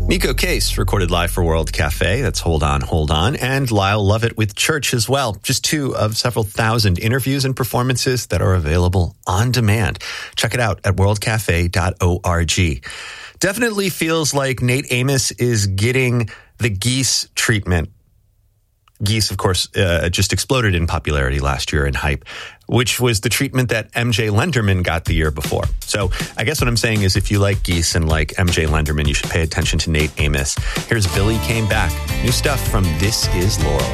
Miko Case recorded live for World Cafe. That's Hold On, Hold On. And Lyle Lovett with Church as well. Just two of several thousand interviews and performances that are available on demand. Check it out at worldcafe.org. Definitely feels like Nate Amos is getting the Geese treatment. Geese, of course, just exploded in popularity last year and hype, which was the treatment that MJ Lenderman got the year before. So I guess what I'm saying is if you like Geese and like MJ Lenderman, you should pay attention to Nate Amos. Here's Billy Came Back. New stuff from This Is Laurel.